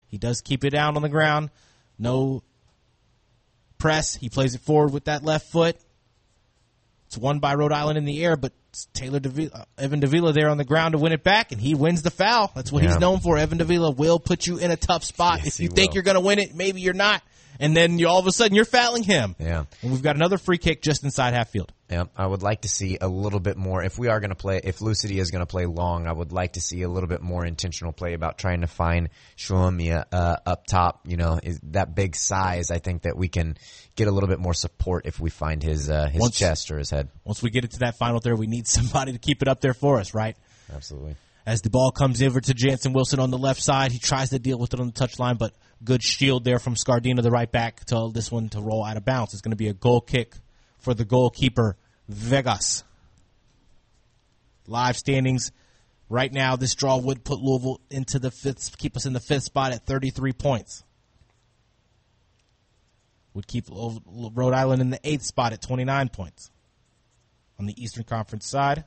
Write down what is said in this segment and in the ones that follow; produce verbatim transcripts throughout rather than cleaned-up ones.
He does keep it down on the ground. No press. He plays it forward with that left foot. It's won by Rhode Island in the air, but it's Taylor Davila, Evan Davila there on the ground to win it back, and he wins the foul. That's what yeah. he's known for. Evan Davila will put you in a tough spot. Yes, if you think will. You're going to win it, maybe you're not. And then you, all of a sudden you're fouling him. Yeah. And we've got another free kick just inside half field. Yeah, I would like to see a little bit more. If we are going to play, if Lou City is going to play long, I would like to see a little bit more intentional play about trying to find Shuamia uh, up top. You know, is that big size. I think that we can get a little bit more support if we find his uh, his once, chest or his head. Once we get it to that final third, we need somebody to keep it up there for us, right? Absolutely. As the ball comes over to Jansen Wilson on the left side, he tries to deal with it on the touchline, but good shield there from Scardina, the right back, to this one to roll out of bounds. It's going to be a goal kick for the goalkeeper, Vegas. Live standings right now, this draw would put Louisville into the fifth, keep us in the fifth spot at thirty-three points. Would keep Rhode Island in the eighth spot at twenty-nine points. On the Eastern Conference side.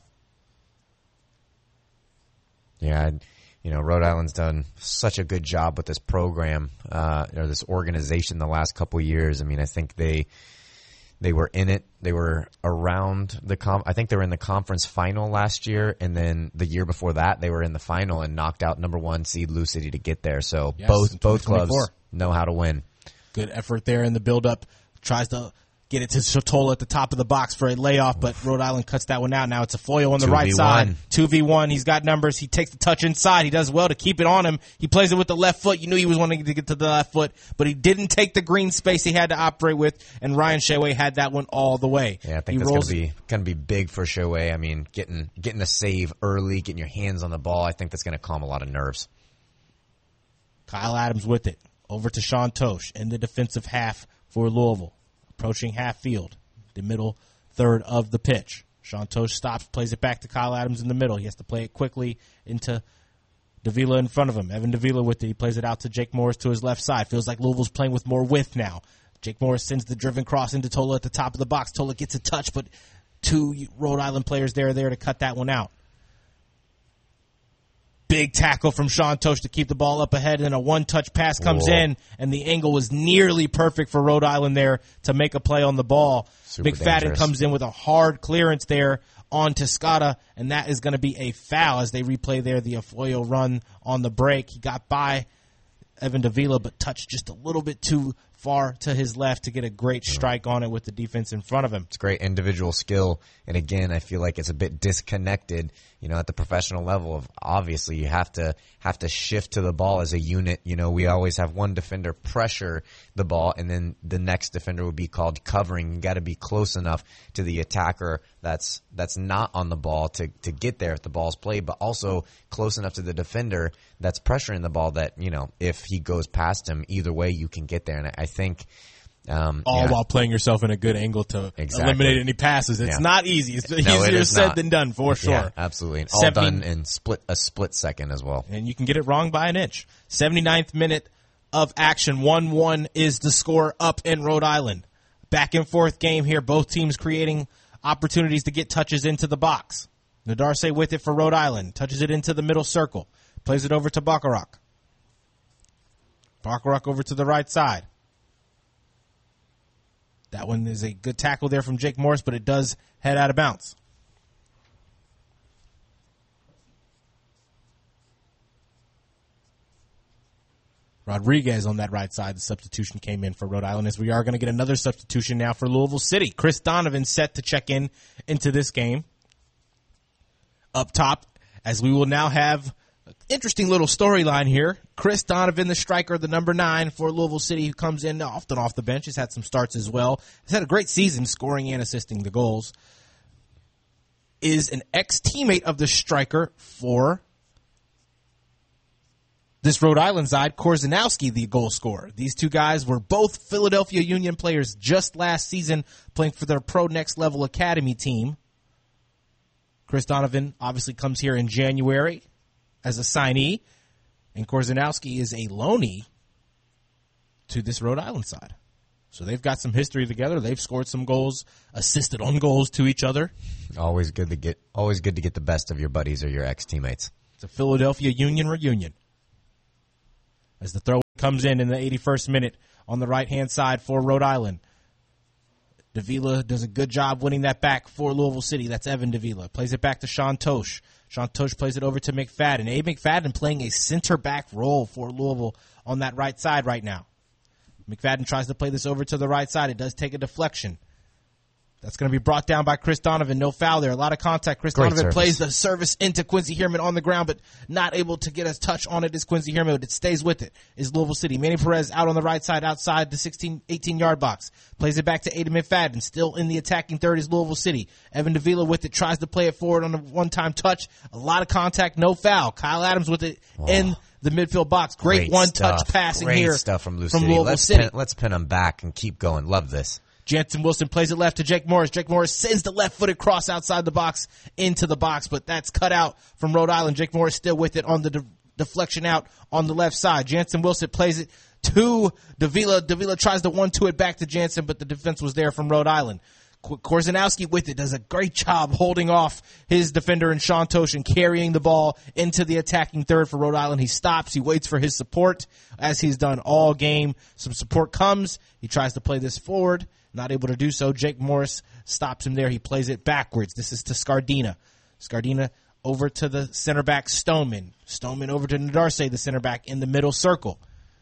Yeah, you know, Rhode Island's done such a good job with this program, uh, or this organization the last couple of years. I mean, I think they they were in it. They were around the com- I think they were in the conference final last year, and then the year before that, they were in the final and knocked out number one seed Lou City to get there. So yes, both both clubs know how to win. Good effort there in the build-up. Tries to get it to Sotola at the top of the box for a layoff, but Rhode Island cuts that one out. Now it's a Foyo on the right side. two v one. He's got numbers. He takes the touch inside. He does well to keep it on him. He plays it with the left foot. You knew he was wanting to get to the left foot, but he didn't take the green space he had to operate with, and Ryan Sheway had that one all the way. Yeah, I think he that's going to be going to be big for Sheway. I mean, getting getting a save early, getting your hands on the ball, I think that's going to calm a lot of nerves. Kyle Adams with it. Over to Sean Tosh in the defensive half for Louisville. Approaching half field. The middle third of the pitch. Sean Tosh stops, plays it back to Kyle Adams in the middle. He has to play it quickly into Davila in front of him. Evan Davila with it. He plays it out to Jake Morris to his left side. Feels like Louisville's playing with more width now. Jake Morris sends the driven cross into Tola at the top of the box. Tola gets a touch, but two Rhode Island players there there to cut that one out. Big tackle from Sean Tosh to keep the ball up ahead, and a one-touch pass comes Whoa. in, and the angle was nearly perfect for Rhode Island there to make a play on the ball. Super McFadden comes in with a hard clearance there on Toscata, and that is going to be a foul as they replay there the Afoyo run on the break. He got by Evan Davila, but touched just a little bit too far to his left to get a great strike on it with the defense in front of him. It's great individual skill, and again, I feel like it's a bit disconnected, you know, at the professional level. Of obviously, you have to have to shift to the ball as a unit. You know, we always have one defender pressure the ball, and then the next defender would be called covering. You got to be close enough to the attacker that's that's not on the ball to to get there if the ball's played, but also close enough to the defender that's pressuring the ball that, you know, if he goes past him, either way you can get there. And I think um, all yeah. while playing yourself in a good angle to exactly. eliminate any passes. It's yeah. not easy. It's no, easier it said not. than done, for sure. Yeah, absolutely. And all seventy done in split a split second as well. And you can get it wrong by an inch. seventy-ninth minute of action. one one is the score up in Rhode Island. Back and forth game here. Both teams creating opportunities to get touches into the box. Nadarse with it for Rhode Island. Touches it into the middle circle. Plays it over to Bacharach. Bacharach over to the right side. That one is a good tackle there from Jake Morris, but it does head out of bounds. Rodriguez on that right side. The substitution came in for Rhode Island, as we are going to get another substitution now for Louisville City. Chris Donovan set to check in into this game. Up top, as we will now have an interesting little storyline here. Chris Donovan, the striker, the number nine for Louisville City, who comes in often off the bench. He's had some starts as well. He's had a great season scoring and assisting the goals. Is an ex-teammate of the striker for this Rhode Island side, Korzanowski, the goal scorer. These two guys were both Philadelphia Union players just last season, playing for their Pro Next Level Academy team. Chris Donovan obviously comes here in January as a signee, and Korzanowski is a loanee to this Rhode Island side. So they've got some history together. They've scored some goals, assisted on goals to each other. Always good to get, always good to get the best of your buddies or your ex-teammates. It's a Philadelphia Union reunion. As the throw comes in in the eighty-first minute on the right-hand side for Rhode Island. Davila does a good job winning that back for Louisville City. That's Evan Davila. Plays it back to Sean Tosh. Sean Tosh plays it over to McFadden. Abe McFadden playing a center-back role for Louisville on that right side right now. McFadden tries to play this over to the right side. It does take a deflection. That's going to be brought down by Chris Donovan. No foul there. A lot of contact. Chris Great Donovan service. plays the service into Quincy Heerman on the ground, but not able to get a touch on it as Quincy Heerman, but it stays with it. Is Louisville City. Manny Perez out on the right side outside the sixteen, eighteen-yard box. Plays it back to Aiden McFadden. Still in the attacking third is Louisville City. Evan Davila with it. Tries to play it forward on a one-time touch. A lot of contact. No foul. Kyle Adams with it Oh. in the midfield box. Great, Great one-touch stuff. passing Great here stuff from, Lou from City. Louisville Let's City. Pin, let's pin them back and keep going. Love this. Jansen Wilson plays it left to Jake Morris. Jake Morris sends the left-footed cross outside the box into the box, but that's cut out from Rhode Island. Jake Morris still with it on the de- deflection out on the left side. Jansen Wilson plays it to Davila. Davila tries to one-two it back to Jansen, but the defense was there from Rhode Island. Korzanowski with it does a great job holding off his defender in Sean Tosh and carrying the ball into the attacking third for Rhode Island. He stops. He waits for his support as he's done all game. Some support comes. He tries to play this forward. Not able to do so. Jake Morris stops him there. He plays it backwards. This is to Scardina. Scardina over to the center back Stoneman. Stoneman over to Nadarse, the center back in the middle circle.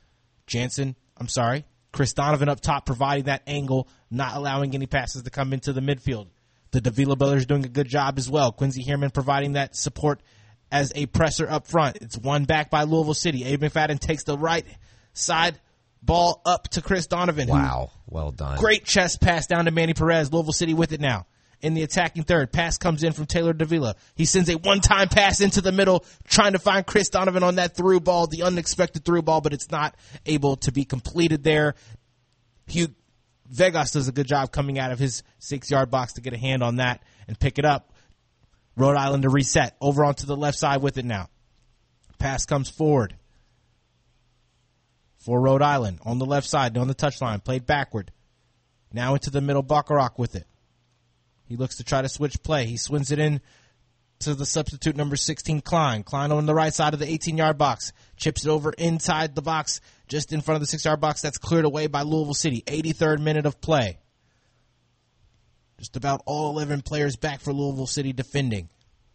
Jansen, I'm sorry, Chris Donovan up top providing that angle, not allowing any passes to come into the midfield. The Davila brothers doing a good job as well. Quincy Heerman providing that support as a presser up front. It's one back by Louisville City. Abe McFadden takes the right side ball up to Chris Donovan. Wow. Well done. Great chest pass down to Manny Perez. Louisville City with it now. In the attacking third, pass comes in from Taylor Davila. He sends a one-time pass into the middle, trying to find Chris Donovan on that through ball, the unexpected through ball, but it's not able to be completed there. Hugh Vegas does a good job coming out of his six-yard box to get a hand on that and pick it up. Rhode Island to reset. Over onto the left side with it now. Pass comes forward for Rhode Island on the left side, on the touchline, played backward. Now into the middle, Bacharach with it. He looks to try to switch play. He swings it in to the substitute number sixteen, Klein. Klein on the right side of the eighteen-yard box. Chips it over inside the box, just in front of the six-yard box. That's cleared away by Louisville City. eighty-third minute of play. Just about all eleven players back for Louisville City defending.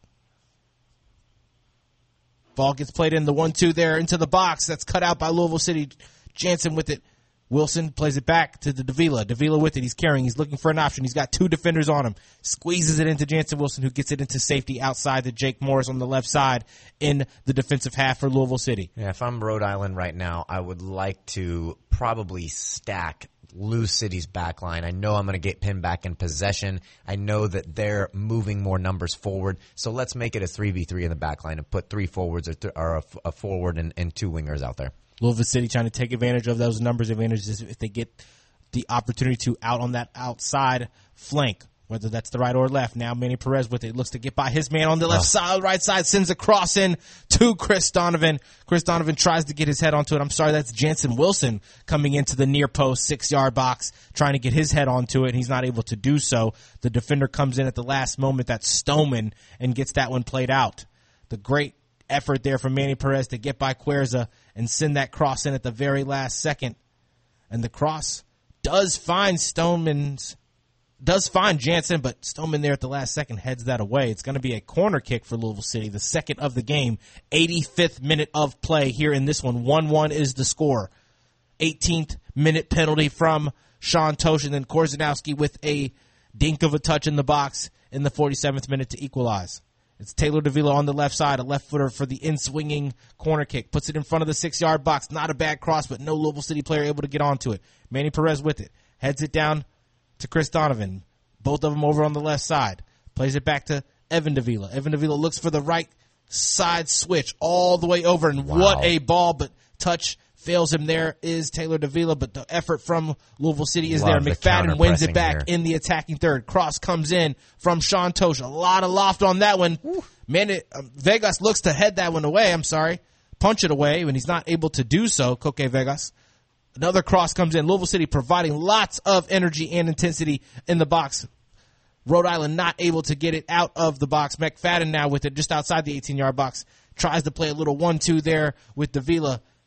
Ball gets played in the one two there into the box. That's cut out by Louisville City. Jansen with it. Wilson plays it back to the Davila. Davila with it. He's carrying. He's looking for an option. He's got two defenders on him. Squeezes it into Jansen Wilson, who gets it into safety outside to Jake Morris on the left side in the defensive half for Louisville City. Yeah, if I'm Rhode Island right now, I would like to probably stack Lou City's back line. I know I'm going to get pinned back in possession. I know that they're moving more numbers forward. So let's make it a three v three in the back line and put three forwards or, th- or a, a forward and, and two wingers out there. Louisville City trying to take advantage of those numbers advantages if they get the opportunity to out on that outside flank, whether that's the right or left. Now Manny Perez with it looks to get by his man on the left oh. side, right side, sends a cross in to Chris Donovan. Chris Donovan tries to get his head onto it. I'm sorry, that's Jansen Wilson coming into the near post six-yard box, trying to get his head onto it, and he's not able to do so. The defender comes in at the last moment, that's Stoneman, and gets that one played out. The great effort there from Manny Perez to get by Cuerza and send that cross in at the very last second. And the cross does find Stoneman's, does find Jansen, but Stoneman there at the last second heads that away. It's going to be a corner kick for Louisville City, the second of the game. eighty-fifth minute of play here in this one. one one is the score. eighteenth minute penalty from Sean Tosh, and then Korzanowski with a dink of a touch in the box in the forty-seventh minute to equalize. It's Taylor Davila on the left side, a left footer for the in-swinging corner kick. Puts it in front of the six-yard box. Not a bad cross, but no Louisville City player able to get onto it. Manny Perez with it. Heads it down to Chris Donovan. Both of them over on the left side. Plays it back to Evan Davila. Evan Davila looks for the right side switch all the way over. And wow. What a ball, but touch fails him. There is Taylor Davila, but the effort from Louisville City is Love there. the McFadden wins it back here. in the attacking third. Cross comes in from Sean Tosh. A lot of loft on that one. Woo. Man, it, um, Vegas looks to head that one away. I'm sorry. Punch it away when he's not able to do so. Coque Vegas. Another cross comes in. Louisville City providing lots of energy and intensity in the box. Rhode Island not able to get it out of the box. McFadden now with it just outside the eighteen-yard box. Tries to play a little one two there with Davila.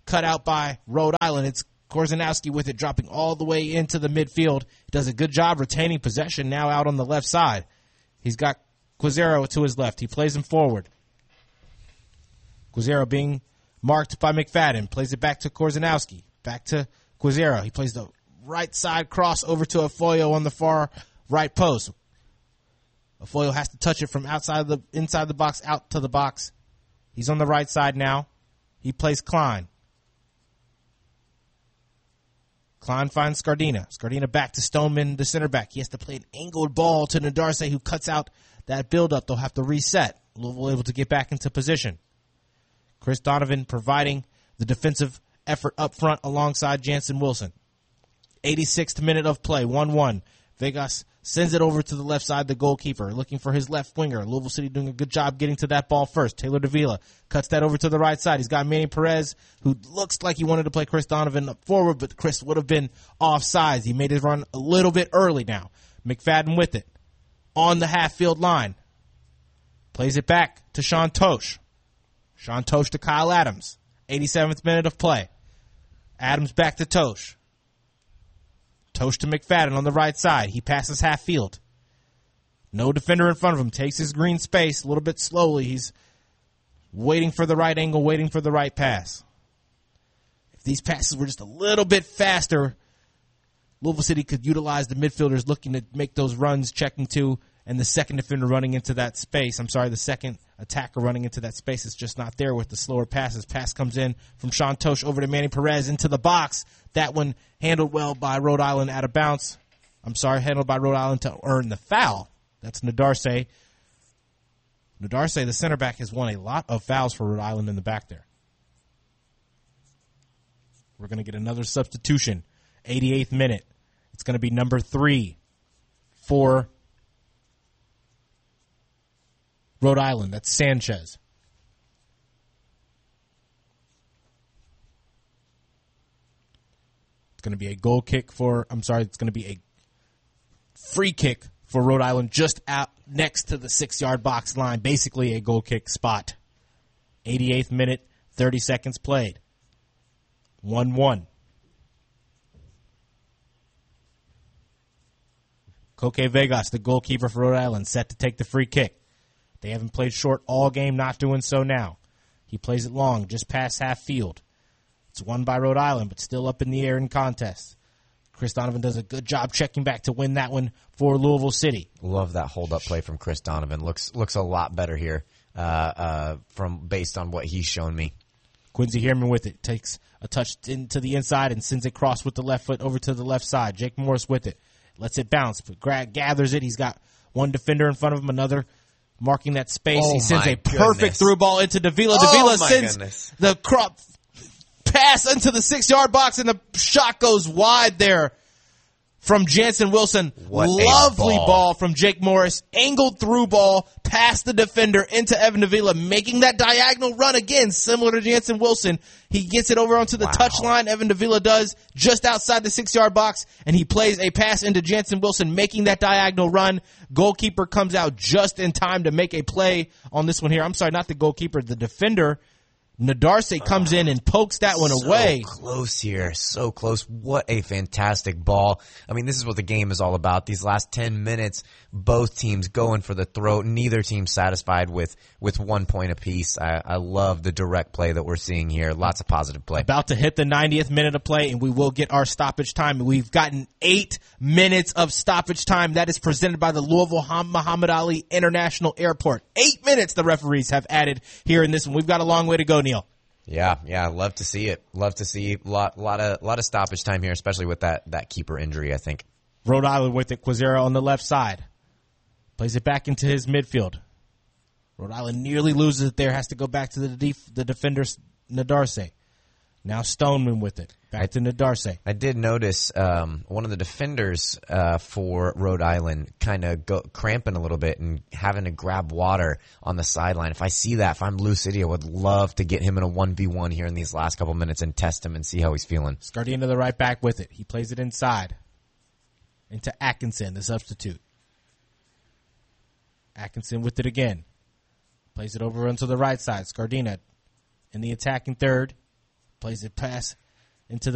cut out by Rhode Island. It's Korzanowski with it, dropping all the way into the midfield. He does a good job retaining possession now out on the left side. He's got Quizero to his left. He plays him forward. Quizero being marked by McFadden. Plays it back to Korzanowski. Back to Quizero. He plays the right side cross over to Afoyo on the far right post. Afoyo has to touch it from outside the inside the box out to the box. He's on the right side now. He plays Klein. Klein finds Scardina. Scardina back to Stoneman, the center back. He has to play an angled ball to Nadarse, who cuts out that buildup. They'll have to reset. Louisville able to get back into position. Chris Donovan providing the defensive effort up front alongside Jansen Wilson. eighty-sixth minute of play, one one. Vegas sends it over to the left side, the goalkeeper, looking for his left winger. Louisville City doing a good job getting to that ball first. Taylor Davila cuts that over to the right side. He's got Manny Perez, who looks like he wanted to play Chris Donovan up forward, but Chris would have been offsides. He made his run a little bit early now. McFadden with it. On the half-field line. Plays it back to Sean Tosh. Sean Tosh to Kyle Adams. eighty-seventh minute of play. Adams back to Tosh. Tosh to McFadden on the right side. He passes half field. No defender in front of him. Takes his green space a little bit slowly. He's waiting for the right angle, waiting for the right pass. If these passes were just a little bit faster, Louisville City could utilize the midfielders looking to make those runs, checking to, and the second defender running into that space. I'm sorry, the second attacker running into that space is just not there with the slower passes. Pass comes in from Sean Tosh over to Manny Perez into the box. That one handled well by Rhode Island out of bounds. I'm sorry, handled by Rhode Island to earn the foul. That's Nadarse. Nadarse, the center back, has won a lot of fouls for Rhode Island in the back there. We're going to get another substitution. eighty-eighth minute. It's going to be number three for Rhode Island. That's Sanchez. It's going to be a goal kick for, I'm sorry, it's going to be a free kick for Rhode Island just out next to the six-yard box line. Basically a goal kick spot. eighty-eighth minute, thirty seconds played. one one. Coque Vegas, the goalkeeper for Rhode Island, set to take the free kick. They haven't played short all game, not doing so now. He plays it long, just past half field. It's won by Rhode Island, but still up in the air in contest. Chris Donovan does a good job checking back to win that one for Louisville City. Love that hold-up play from Chris Donovan. Looks looks a lot better here uh, uh, from based on what he's shown me. Quincy Heerman with it. Takes a touch into the inside and sends it cross with the left foot over to the left side. Jake Morris with it. Lets it bounce, but Greg gathers it. He's got one defender in front of him, another marking that space. Oh, he sends a perfect goodness. through ball into Davila. Oh, Davila my sends goodness. the crop pass into the six-yard box, and the shot goes wide there from Jansen Wilson. What a Lovely ball. ball from Jake Morris. Angled through ball past the defender into Evan Davila, making that diagonal run again, similar to Jansen Wilson. He gets it over onto the Wow. touchline. Evan Davila does just outside the six-yard box, and he plays a pass into Jansen Wilson, making that diagonal run. Goalkeeper comes out just in time to make a play on this one here. I'm sorry, not the goalkeeper, the defender. Nadarse comes in and pokes that one away. So close here. So close. What a fantastic ball. I mean, this is what the game is all about. These last ten minutes, both teams going for the throat. Neither team satisfied with, with one point apiece. I, I love the direct play that we're seeing here. Lots of positive play. About to hit the ninetieth minute of play, and we will get our stoppage time. We've gotten eight minutes of stoppage time. That is presented by the Louisville Muhammad Ali International Airport. Eight minutes the referees have added here in this one. We've got a long way to go, Neil. Yeah, yeah, love to see it. Love to see a lot, lot of, lot of stoppage time here, especially with that, that keeper injury, I think. Rhode Island with it. Quizero on the left side. Plays it back into his midfield. Rhode Island nearly loses it there. Has to go back to the def- the defender, Nadarse. Now Stoneman with it. Back I, to Nadarse. I did notice um, one of the defenders uh, for Rhode Island kind of cramping a little bit and having to grab water on the sideline. If I see that, if I'm Lou City, I would love to get him in a one v one here in these last couple minutes and test him and see how he's feeling. Scardina, the right back, with it. He plays it inside. Into Atkinson, the substitute. Atkinson with it again. Plays it over onto the right side. Scardina in the attacking third. plays it pass into the